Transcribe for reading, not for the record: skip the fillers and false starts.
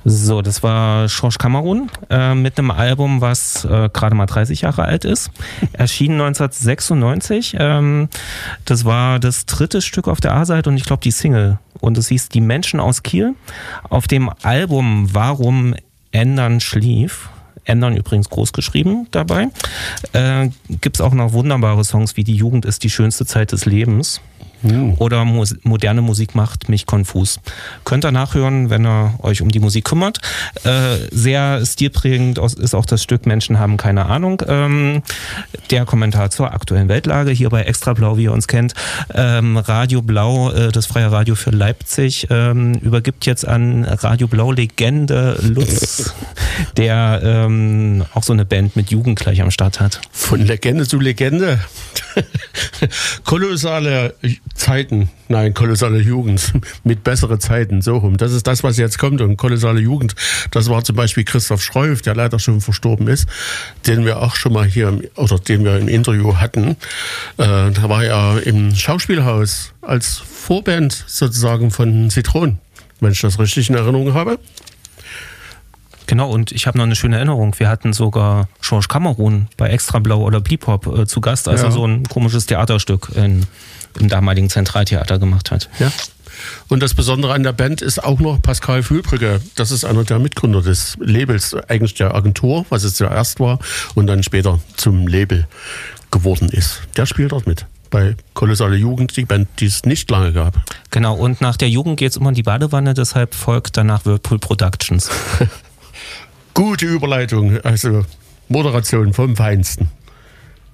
So, das war Georges Cameron mit einem Album, was gerade mal 30 Jahre alt ist. Erschien 1996. Das war das dritte Stück auf der A-Seite und ich glaube die Single. Und es hieß Die Menschen aus Kiel. Auf dem Album Warum Ändern schlief, Ändern übrigens groß geschrieben dabei, gibt es auch noch wunderbare Songs wie Die Jugend ist die schönste Zeit des Lebens. Oder moderne Musik macht mich konfus. Könnt ihr nachhören, wenn ihr euch um die Musik kümmert. Sehr stilprägend ist auch das Stück Menschen haben keine Ahnung. Der Kommentar zur aktuellen Weltlage hier bei Extra Blau, wie ihr uns kennt. Radio Blau, das freie Radio für Leipzig, übergibt jetzt an Radio Blau Legende Lutz, der auch so eine Band mit Jugend gleich am Start hat. Von Legende zu Legende. Kolossale Zeiten, nein, kolossale Jugend mit bessere Zeiten, so rum. Das ist das, was jetzt kommt. Und kolossale Jugend, das war zum Beispiel Christoph Schreuf, der leider schon verstorben ist, den wir auch schon mal hier, oder den wir im Interview hatten. Da war er im Schauspielhaus als Vorband sozusagen von Zitronen, wenn ich das richtig in Erinnerung habe. Genau, und ich habe noch eine schöne Erinnerung. Wir hatten sogar Georges Cameron bei Extra Blau oder Bebop zu Gast, als er so ein komisches Theaterstück im damaligen Zentraltheater gemacht hat. Ja. Und das Besondere an der Band ist auch noch Pascal Fühlbrücke. Das ist einer der Mitgründer des Labels, eigentlich der Agentur, was es zuerst war und dann später zum Label geworden ist. Der spielt dort mit. Bei Kolossale Jugend, die Band, die es nicht lange gab. Genau, und nach der Jugend geht es immer in die Badewanne, deshalb folgt danach Whirlpool Productions. Gute Überleitung, also Moderation vom Feinsten.